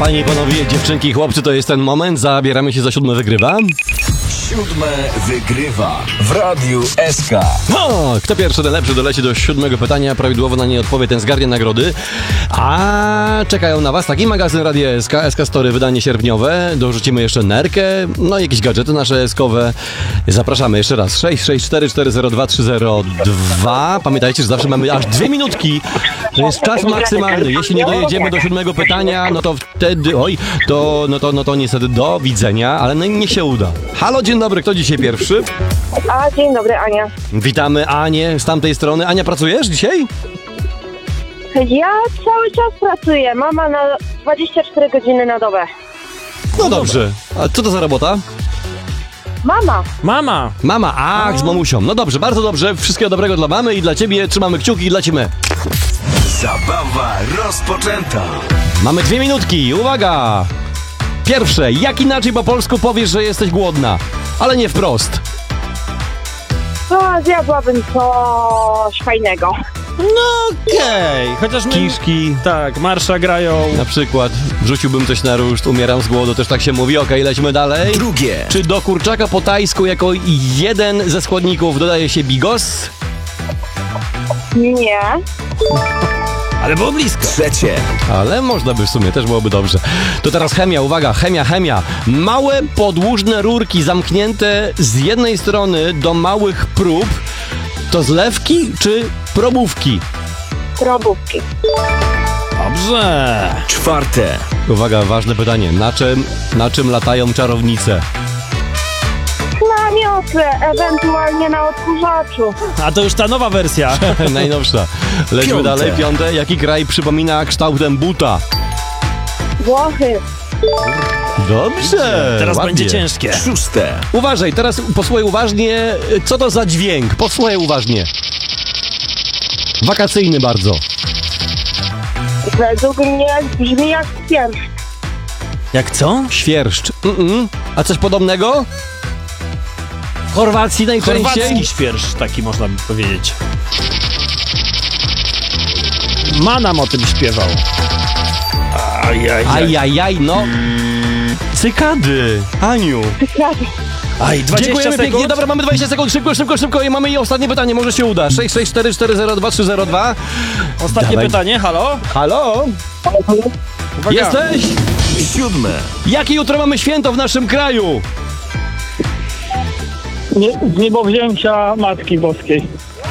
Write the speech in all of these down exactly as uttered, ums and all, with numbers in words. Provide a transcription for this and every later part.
Panie i panowie, dziewczynki i chłopcy, to jest ten moment. Zabieramy się za siódme wygrywa. Siódme wygrywa w Radiu S K. O, kto pierwszy, ten lepszy, doleci do siódmego pytania. Prawidłowo na nie odpowie, ten zgarnie nagrody. A czekają na was taki magazyn Radia S K, S K Story, wydanie sierpniowe. Dorzucimy jeszcze nerkę, no i jakieś gadżety nasze eskowe. Zapraszamy jeszcze raz. sześć sześć cztery cztery zero dwa trzy zero dwa. Pamiętajcie, że zawsze mamy aż dwie minutki. To jest czas maksymalny. Jeśli nie dojedziemy do siódmego pytania, no to wtedy, oj, to, no to, no to niestety do widzenia, ale no, niech się uda. Halo, dzień dobry, kto dzisiaj pierwszy? A, dzień dobry, Ania. Witamy Anię z tamtej strony. Ania, pracujesz dzisiaj? Ja cały czas pracuję. Mama na dwadzieścia cztery godziny na dobę. No dobrze. A co to za robota? Mama. Mama! Mama, ach, z mamusią. No dobrze, bardzo dobrze. Wszystkiego dobrego dla mamy i dla ciebie. Trzymamy kciuki i lecimy. Zabawa rozpoczęta. Mamy dwie minutki. Uwaga! Pierwsze, jak inaczej po polsku powiesz, że jesteś głodna? Ale nie wprost. To zjadłabym coś fajnego. No okej, okay. Chociaż my... Kiszki. Tak, marsza grają. Na przykład wrzuciłbym coś na ruszt, umieram z głodu, też tak się mówi. Okej, okay, lecimy dalej. Drugie. Czy do kurczaka po tajsku jako jeden ze składników dodaje się bigos? Nie. Ale było blisko. Trzecie. Ale można by w sumie, też byłoby dobrze. To teraz chemia, uwaga, chemia, chemia. Małe podłużne rurki zamknięte z jednej strony do małych prób. To zlewki czy probówki? Probówki. Dobrze. Czwarte. Uwaga, ważne pytanie. Na czym, na czym latają czarownice? Na miotle, ewentualnie na odkurzaczu. A to już ta nowa wersja. Najnowsza. Lećmy Piąte. dalej. Piąte. Jaki kraj przypomina kształtem buta? Włochy. Dobrze. Teraz ładnie. będzie ciężkie. Szóste. Uważaj, teraz posłuchaj uważnie. Co to za dźwięk? Posłuchaj uważnie. Wakacyjny bardzo. Według mnie brzmi jak świerszcz. Jak co? Świerszcz. Mm-mm. A coś podobnego? W Chorwacji najczęściej? Chorwacki świerszcz, taki można by powiedzieć. Manam o tym śpiewał. Ajajaj. Ajajaj, no. Cykady. Aniu. Aj, dwadzieścia Dziękujemy sekund. pięknie. Dobra, mamy dwadzieścia sekund. Szybko, szybko, szybko. I mamy i ostatnie pytanie. Może się uda. sześć sześć cztery cztery zero dwa trzy zero dwa. Ostatnie Dawaj. pytanie, halo? Halo? Uwaga. Jesteś? Siódme. Jakie jutro mamy święto w naszym kraju? Nie, z niebowzięcia Matki Boskiej.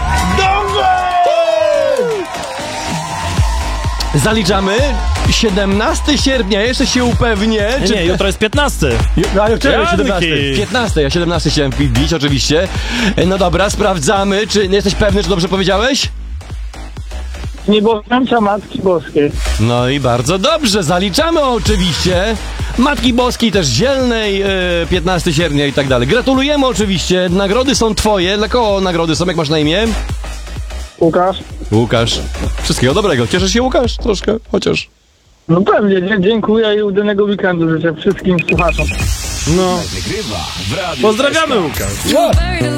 Zaliczamy. siedemnastego sierpnia. Jeszcze się upewnię. Nie, nie, jutro jest piętnasty. No, ale wczoraj Janki. siedemnastego. piętnastego. Ja siedemnastego chciałem wbić, oczywiście. No dobra, sprawdzamy. Czy jesteś pewny, czy dobrze powiedziałeś? Z niebowzięcia Matki Boskiej. No i bardzo dobrze, zaliczamy oczywiście. Matki Boskiej też Zielnej, e, piętnastego sierpnia i tak dalej. Gratulujemy oczywiście, nagrody są twoje. Dla kogo nagrody są, jak masz na imię? Łukasz? Łukasz. Wszystkiego dobrego. Cieszysz się, Łukasz? Troszkę, chociaż. No pewnie, dzie- dziękuję i udanego weekendu życzę wszystkim słuchaczom. No. Wygrywa w Radiu Pozdrawiamy, S K. Łukasz.